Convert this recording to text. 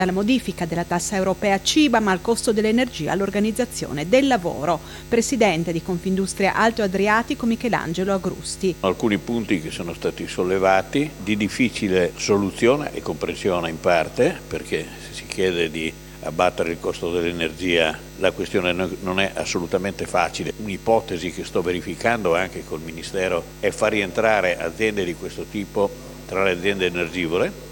Dalla modifica della tassa europea CIBAM al costo dell'energia all'organizzazione del lavoro. Presidente di Confindustria Alto Adriatico Michelangelo Agrusti. Alcuni punti che sono stati sollevati di difficile soluzione e comprensione in parte, perché si chiede di abbattere il costo dell'energia. La questione non è assolutamente facile. Un'ipotesi che sto verificando anche col Ministero è far rientrare aziende di questo tipo tra le aziende energivore,